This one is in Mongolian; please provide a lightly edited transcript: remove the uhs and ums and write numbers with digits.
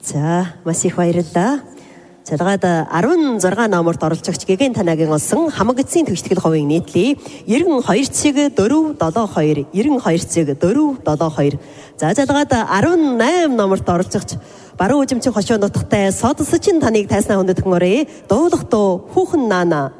За, маш их баярлалаа. Цалгаад 16 номерт оролцогч Гэгэн Танагийн олсон хамаг эцсийн төгсгөл хувийн нийтлээ 92-472 92-472. За залгаад 18 номерт оролцогч баруун үжимчин хошоо нутагтай Содсочин таныг тайснаа хүндэтгэн оръё. Дуулах дуу хүүхэн наана